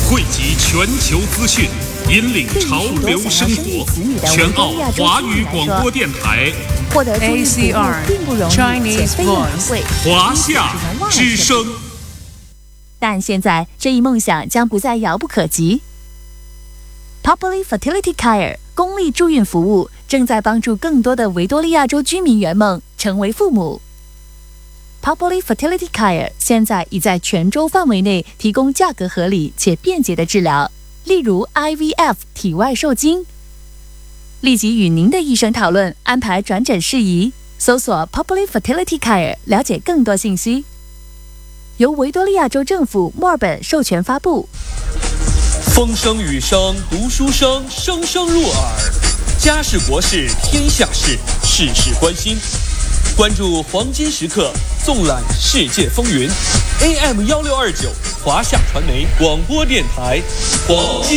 汇集全球资讯，引领潮流生活。全澳华语广播电台， 获得中译服务并不容易，且费用昂贵。 华夏之声。 但现在这一梦想将不再遥不可及。Populi Fertility Care 公立助孕服务正在帮助更多的维多利亚州居民圆梦，成为父母。Populi Fertility Care 现在已在全州范围内提供价格合理且便捷的治疗，例如 IVF 体外受精。立即与您的医生讨论安排转诊事宜，搜索 Populi Fertility Care 了解更多信息。由维多利亚州政府墨尔本授权发布。 风声雨声读书声，声声入耳。家事国事天下事，事事关心。关注黄金时刻，纵览世界风云。AM 1629，华夏传媒广播电台，黄金